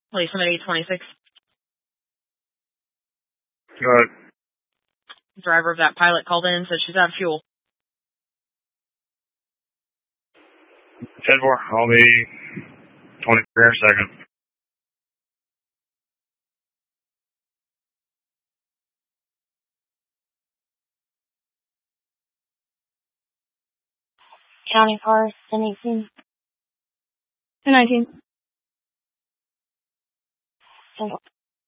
Policeman at 826. Go ahead. The driver of that pilot called in and said she's out of fuel. 10-4, I'll be 23 in a second. County cars, 1018. 1019. 10-4.